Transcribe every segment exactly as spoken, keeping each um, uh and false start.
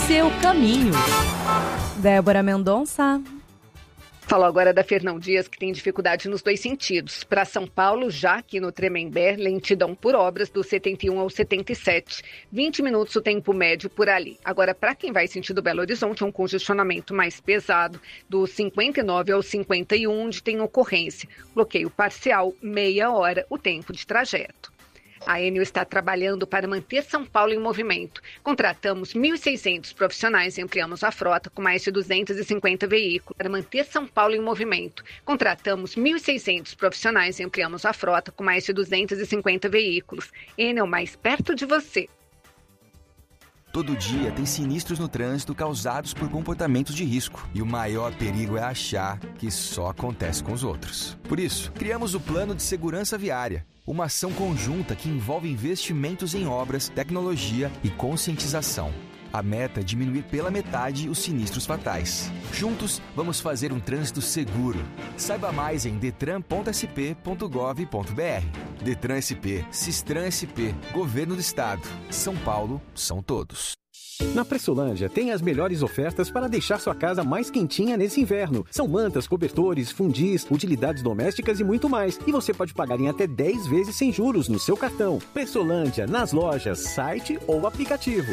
Seu caminho. Débora Mendonça. Falo agora da Fernão Dias, que tem dificuldade nos dois sentidos. Para São Paulo, já aqui no Tremembé, lentidão por obras do setenta e um ao setenta e sete. vinte minutos o tempo médio por ali. Agora, para quem vai sentido Belo Horizonte, é um congestionamento mais pesado, do cinquenta e nove ao cinquenta e um, onde tem ocorrência. Bloqueio parcial, meia hora, o tempo de trajeto. A Enel está trabalhando para manter São Paulo em movimento. Contratamos mil e seiscentos profissionais e ampliamos a frota com mais de duzentos e cinquenta veículos. Para manter São Paulo em movimento, contratamos mil e seiscentos profissionais e ampliamos a frota com mais de duzentos e cinquenta veículos. Enel, mais perto de você. Todo dia tem sinistros no trânsito causados por comportamentos de risco. E o maior perigo é achar que só acontece com os outros. Por isso, criamos o Plano de Segurança Viária. Uma ação conjunta que envolve investimentos em obras, tecnologia e conscientização. A meta é diminuir pela metade os sinistros fatais. Juntos, vamos fazer um trânsito seguro. Saiba mais em detran ponto s p ponto gov ponto b r. Detran S P, Sistran S P, Governo do Estado. São Paulo, são todos. Na Pressolândia tem as melhores ofertas para deixar sua casa mais quentinha nesse inverno. São mantas, cobertores, fundis, utilidades domésticas e muito mais. E você pode pagar em até dez vezes sem juros no seu cartão. Pressolândia, nas lojas, site ou aplicativo.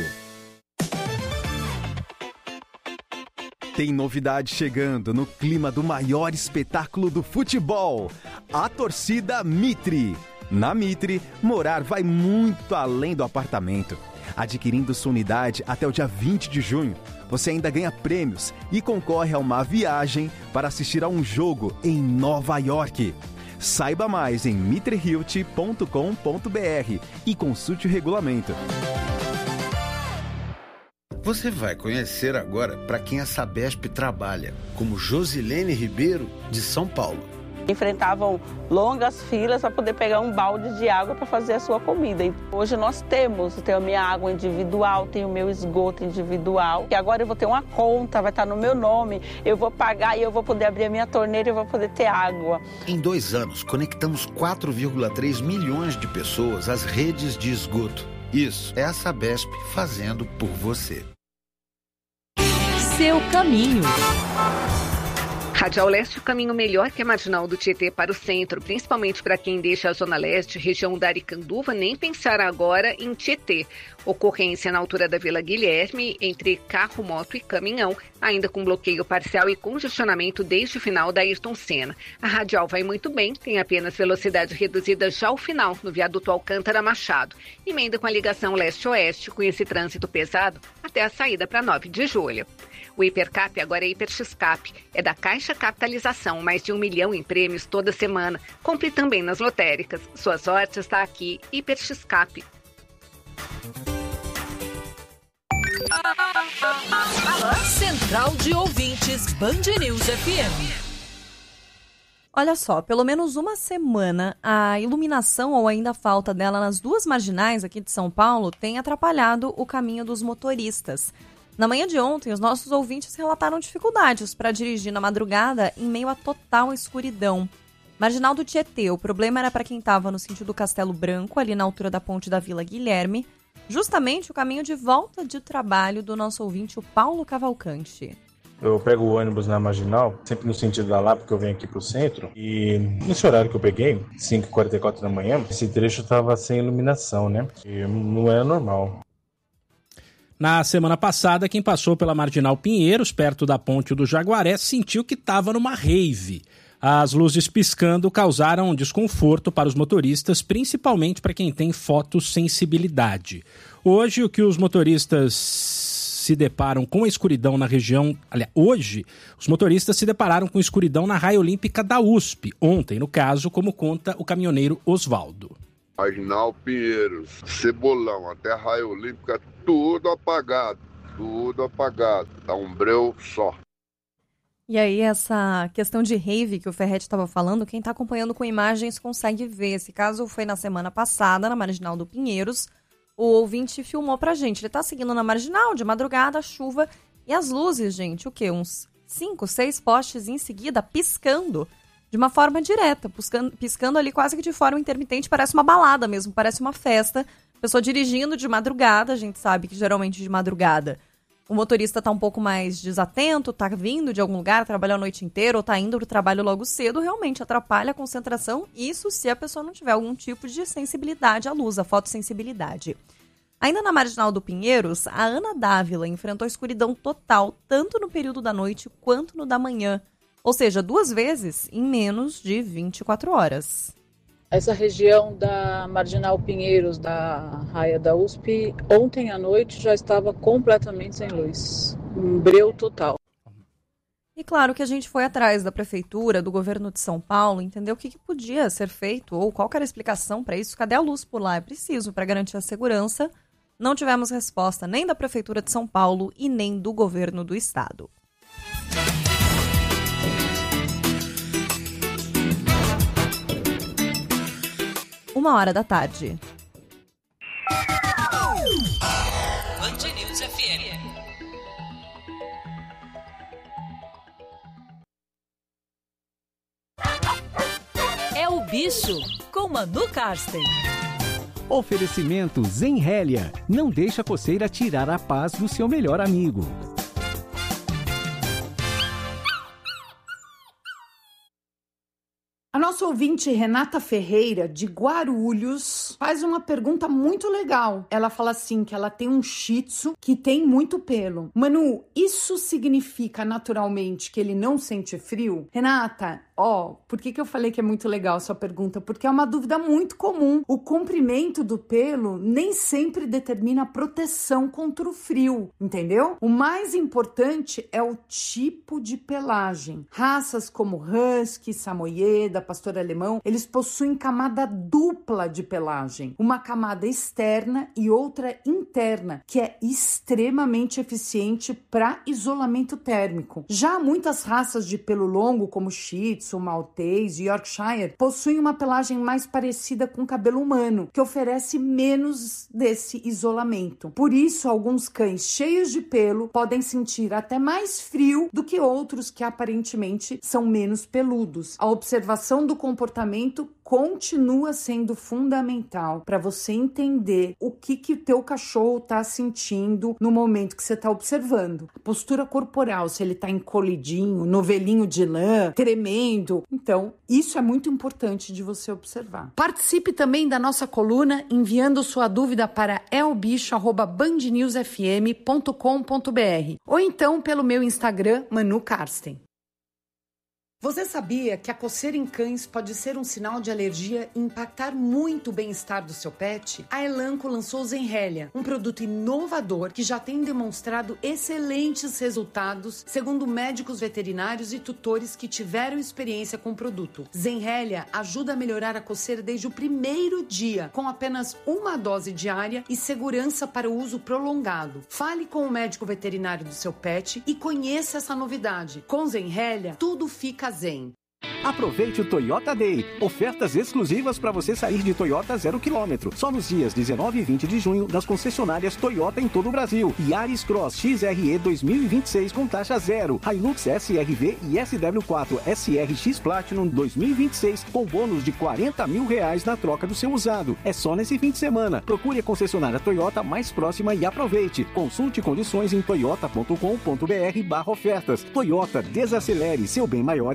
Tem novidade chegando no clima do maior espetáculo do futebol, a torcida Mitre. Na Mitre, morar vai muito além do apartamento. Adquirindo sua unidade até o dia vinte de junho, você ainda ganha prêmios e concorre a uma viagem para assistir a um jogo em Nova York. Saiba mais em mitre realty ponto com ponto b r e consulte o regulamento. Você vai conhecer agora para quem a Sabesp trabalha, como Josilene Ribeiro, de São Paulo. Enfrentavam longas filas para poder pegar um balde de água para fazer a sua comida. E hoje nós temos, eu tenho a minha água individual, tenho o meu esgoto individual. E agora eu vou ter uma conta, vai estar no meu nome, eu vou pagar e eu vou poder abrir a minha torneira e eu vou poder ter água. Em dois anos, conectamos quatro vírgula três milhões de pessoas às redes de esgoto. Isso é a Sabesp fazendo por você. Seu caminho. Radial Leste, o caminho melhor que a Marginal do Tietê para o centro, principalmente para quem deixa a Zona Leste, região da Aricanduva, nem pensar agora em Tietê. Ocorrência na altura da Vila Guilherme, entre carro, moto e caminhão, ainda com bloqueio parcial e congestionamento desde o final da Ayrton Senna. A Radial vai muito bem, tem apenas velocidade reduzida já ao final, no viaduto Alcântara Machado. Emenda com a ligação leste-oeste, com esse trânsito pesado, até a saída para nove de julho. O Hipercap agora é Hiperxcap, é da Caixa Capitalização, mais de um milhão em prêmios toda semana. Compre também nas lotéricas. Sua sorte está aqui, Hiperxcap. Central de Ouvintes, Band News F M. Olha só, pelo menos uma semana, a iluminação ou ainda a falta dela nas duas marginais aqui de São Paulo tem atrapalhado o caminho dos motoristas. Na manhã de ontem, os nossos ouvintes relataram dificuldades para dirigir na madrugada em meio a total escuridão. Marginal do Tietê, o problema era para quem estava no sentido do Castelo Branco, ali na altura da ponte da Vila Guilherme, justamente o caminho de volta de trabalho do nosso ouvinte, o Paulo Cavalcante. Eu pego o ônibus na Marginal, sempre no sentido da Lapa, porque eu venho aqui pro centro. E nesse horário que eu peguei, cinco e quarenta e quatro da manhã, esse trecho estava sem iluminação, né? E não era normal. Na semana passada, quem passou pela Marginal Pinheiros, perto da ponte do Jaguaré, sentiu que estava numa rave. As luzes piscando causaram desconforto para os motoristas, principalmente para quem tem fotossensibilidade. Hoje, o que os motoristas se deparam com a escuridão na região... Aliás, hoje, os motoristas se depararam com escuridão na Raia Olímpica da U S P. Ontem, no caso, como conta o caminhoneiro Osvaldo. Marginal Pinheiros, Cebolão, até a Raia Olímpica, tudo apagado, tudo apagado, dá um breu só. E aí, essa questão de rave que o Ferretti estava falando, quem está acompanhando com imagens consegue ver. Esse caso foi na semana passada, na Marginal do Pinheiros. O ouvinte filmou pra gente. Ele tá seguindo na Marginal, de madrugada, chuva, e as luzes, gente, o quê? Uns cinco, seis postes em seguida, piscando. De uma forma direta, piscando, piscando ali quase que de forma intermitente, parece uma balada mesmo, parece uma festa. Pessoa dirigindo de madrugada, a gente sabe que geralmente de madrugada o motorista está um pouco mais desatento, está vindo de algum lugar, trabalhou a noite inteira ou está indo para o trabalho logo cedo, realmente atrapalha a concentração, isso se a pessoa não tiver algum tipo de sensibilidade à luz, a fotossensibilidade. Ainda na Marginal do Pinheiros, a Ana Dávila enfrentou escuridão total, tanto no período da noite quanto no da manhã, ou seja, duas vezes em menos de vinte e quatro horas. Essa região da Marginal Pinheiros, da raia da U S P, ontem à noite já estava completamente sem luz. Um breu total. E claro que a gente foi atrás da prefeitura, do governo de São Paulo, entender o que, que podia ser feito ou qual era a explicação para isso. Cadê a luz por lá? É preciso para garantir a segurança. Não tivemos resposta nem da prefeitura de São Paulo e nem do governo do estado. Uma hora da tarde. Band News F M. É o bicho com Manu Karsten. Oferecimento Zenrélia. Não deixa a coceira tirar a paz do seu melhor amigo. A nossa ouvinte Renata Ferreira, de Guarulhos, faz uma pergunta muito legal. Ela fala assim, que ela tem um shih tzu que tem muito pelo. Manu, isso significa naturalmente que ele não sente frio? Renata, ó, por que que eu falei que é muito legal a sua pergunta? Porque é uma dúvida muito comum. O comprimento do pelo nem sempre determina a proteção contra o frio, entendeu? O mais importante é o tipo de pelagem. Raças como Husky, Samoyeda, Pastor Alemão, eles possuem camada dupla de pelagem. Uma camada externa e outra interna, que é extremamente eficiente para isolamento térmico. Já muitas raças de pelo longo, como Shih Tzu, Maltese e Yorkshire, possuem uma pelagem mais parecida com o cabelo humano, que oferece menos desse isolamento. Por isso, alguns cães cheios de pelo podem sentir até mais frio do que outros que aparentemente são menos peludos. A observação do comportamento continua sendo fundamental para você entender o que que o teu cachorro está sentindo no momento que você está observando. A postura corporal, se ele está encolhidinho, novelinho de lã, tremendo. Então, isso é muito importante de você observar. Participe também da nossa coluna enviando sua dúvida para elbicho arroba band news f m ponto com ponto b r ou então pelo meu Instagram, Manu Karsten. Você sabia que a coceira em cães pode ser um sinal de alergia e impactar muito o bem-estar do seu pet? A Elanco lançou o Zenrélia, um produto inovador que já tem demonstrado excelentes resultados, segundo médicos veterinários e tutores que tiveram experiência com o produto. Zenrélia ajuda a melhorar a coceira desde o primeiro dia, com apenas uma dose diária e segurança para o uso prolongado. Fale com o médico veterinário do seu pet e conheça essa novidade. Com Zenrélia, tudo fica zen. Aproveite o Toyota Day. Ofertas exclusivas para você sair de Toyota zero quilômetro. Só nos dias dezenove e vinte de junho nas concessionárias Toyota em todo o Brasil. Yaris Cross X R E dois mil e vinte e seis com taxa zero. Hilux S R V e S W quatro S R X Platinum dois mil e vinte e seis com bônus de quarenta mil reais na troca do seu usado. É só nesse fim de semana. Procure a concessionária Toyota mais próxima e aproveite. Consulte condições em toyota ponto com ponto b r barra ofertas. Toyota, desacelere seu bem maior